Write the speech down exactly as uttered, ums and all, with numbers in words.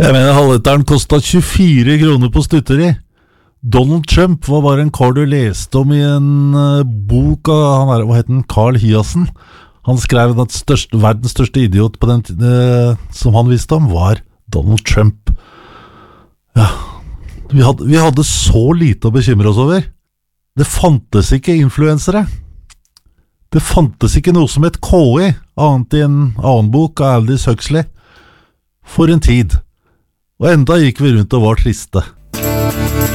Jeg mener, halvliteren kostet tjuefire kroner på stutteri. Donald Trump var bare en kar du leste om i en uh, bok av, han er, hva heter den, Carl Hiassen. Han skrev at største, verdens største idiot på den uh, som han visste om, var Donald Trump. Ja, vi hadde, vi hadde så lite å bekymre oss over. Det fantes ikke influensere. Det fantes ikke noe som het K I, annet i en annen bok av Aldous Huxley, for en tid. Og enda gikk vi rundt og var triste.